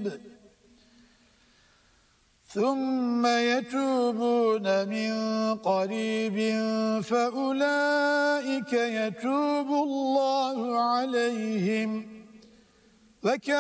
ثم يتوبون من قريب فأولئك يتوب الله عليهم